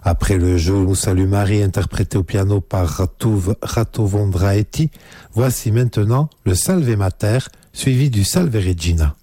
Après le Je vous salue Marie interprété au piano par Ratovondraeti, voici maintenant le Salve Mater suivi du Salve Regina.